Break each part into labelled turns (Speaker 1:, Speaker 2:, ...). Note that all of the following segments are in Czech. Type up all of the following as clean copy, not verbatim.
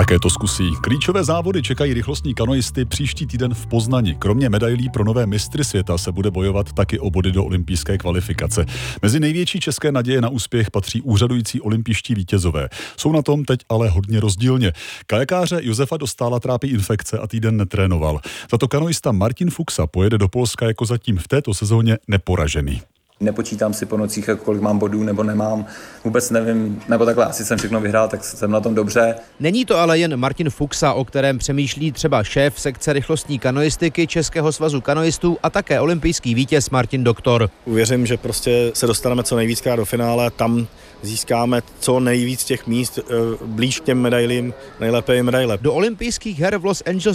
Speaker 1: Také to zkusí. Klíčové závody čekají rychlostní kanoisty příští týden v Poznani. Kromě medailí pro nové mistry světa se bude bojovat taky o body do olympijské kvalifikace. Mezi největší české naděje na úspěch patří úřadující olympijští vítězové. Jsou na tom teď ale hodně rozdílně. Kajakáře Josefa Dostála trápí infekce a týden netrénoval. Tato kanoista Martin Fuxa pojede do Polska jako zatím v této sezóně neporažený.
Speaker 2: Nepočítám si po nocích, kolik mám bodů nebo nemám, vůbec nevím, nebo takhle, asi jsem všechno vyhrál, tak jsem na tom dobře.
Speaker 3: Není to ale jen Martin Fuxa, o kterém přemýšlí třeba šéf sekce rychlostní kanoistiky Českého svazu kanoistů a také olympijský vítěz Martin Doktor.
Speaker 4: Věřím, že prostě se dostaneme co nejvíckrát do finále, tam získáme co nejvíc těch míst blíž k těm medailím, nejlépe je medaile.
Speaker 3: Do olympijských her v Los Angeles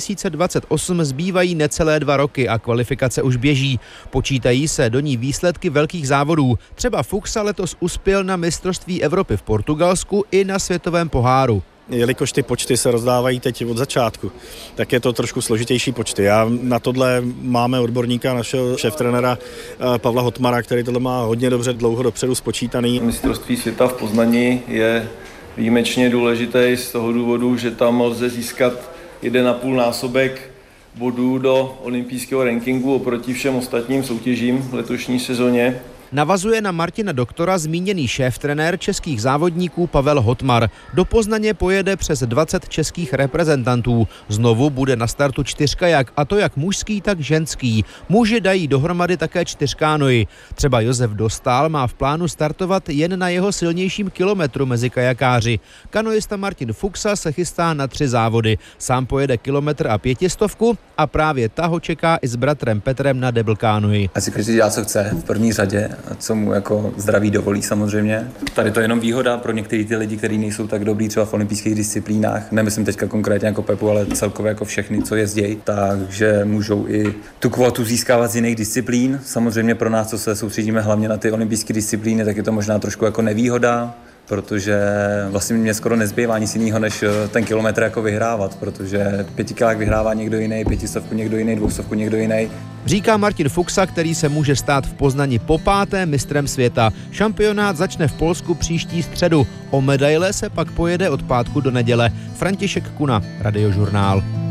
Speaker 3: 2028 zbývají necelé 2 roky a kvalifikace už běží. Počítají se do ní výsledky velkých závodů. Třeba Fuxa letos uspěl na mistrovství Evropy v Portugalsku i na světovém poháru.
Speaker 4: Jelikož ty počty se rozdávají teď od začátku, tak je to trošku složitější počty. Na tohle máme odborníka, našeho šéftrenéra Pavla Hotmara, který tohle má hodně dobře dlouho dopředu spočítaný.
Speaker 5: Mistrovství světa v Poznani je výjimečně důležité z toho důvodu, že tam lze získat 1,5 násobek bodů do olympijského rankingu oproti všem ostatním soutěžím v letošní sezóně.
Speaker 3: Navazuje na Martina Doktora zmíněný šéftrenér českých závodníků Pavel Hotmar. Do Poznaně pojede přes 20 českých reprezentantů. Znovu bude na startu 4kajak, a to jak mužský, tak ženský. Muži dají dohromady také 4kánoji. Třeba Josef Dostál má v plánu startovat jen na jeho silnějším kilometru mezi kajakáři. Kanoista Martin Fuxa se chystá na 3 závody. Sám pojede kilometr a 500 a právě ta ho čeká i s bratrem Petrem na deblkánoji.
Speaker 2: Asi každý dělá, co chce v první řadě, co mu jako zdraví dovolí samozřejmě. Tady to je jenom výhoda pro některé ty lidi, kteří nejsou tak dobrý třeba v olympijských disciplínách. Nemyslím teďka konkrétně jako Pepu, ale celkově jako všechny, co jezdí, takže můžou i tu kvotu získávat z jiných disciplín. Samozřejmě pro nás, co se soustředíme hlavně na ty olympijské disciplíny, tak je to možná trošku jako nevýhoda, protože vlastně mě skoro nezbývá nic jiného, než ten kilometr jako vyhrávat, protože 5kg vyhrává někdo jiný, 500 někdo jiný, 200 někdo jiný.
Speaker 3: Říká Martin Fuxa, který se může stát v Poznani po 5. mistrem světa. Šampionát začne v Polsku příští středu. O medaile se pak pojede od pátku do neděle. František Kuna, Radiožurnál.